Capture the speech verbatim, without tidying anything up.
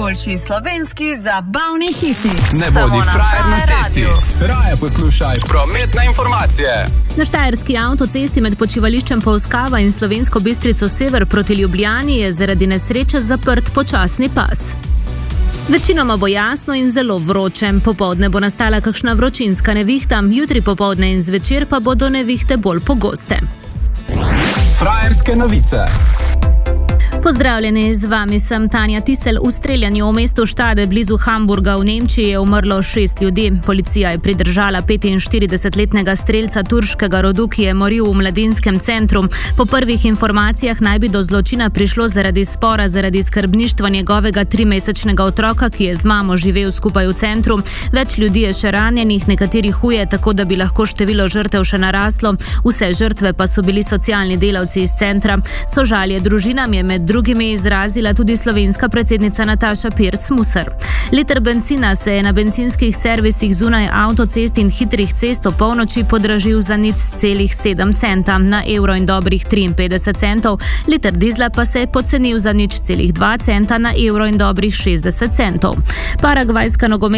Najboljši slovenski zabavni hiti. Ne bodi frajer na cesti. Raje poslušaj prometne informacije. Na štajerski avtocesti med počivališčem Polskava in Slovensko Bistrico sever proti Ljubljani je zaradi nesreče zaprt počasni pas. Večinoma bo jasno in zelo vroče. Popoldne bo nastala kakšna vročinska nevihta, jutri popoldne in zvečer pa bodo nevihte bolj pogoste. Frajerske novice. Pozdravljeni, z vami sem Tanja Tisel. V streljanju v mestu Stade blizu Hamburga v Nemčiji je umrlo šest ljudi. Policija je pridržala petinštiridesetletnega strelca turškega rodu, ki je moril v mladinskem centru. Po prvih informacijah naj bi do zločina prišlo zaradi spora zaradi skrbništva njegovega trimesečnega otroka, ki je z mamo živel skupaj v centru. Več ljudi je še ranjenih, nekateri huje, tako da bi lahko število žrtev še naraslo. Vse žrtve pa so bili socialni delavci iz centra. Sožalje družinam je med drugimi izrazila tudi slovenska predsednica Nataša Pirc Musar. Liter bencina se je na bencinskih servisih zunaj avtocest in hitrih cest ob polnoči podražil za nič celih sedem centa na evro in dobrih triinpetdeset centov, liter dizla pa se je pocenil za nič celih dva centa na evro in dobrih šestdeset centov. Paragvajska nogometna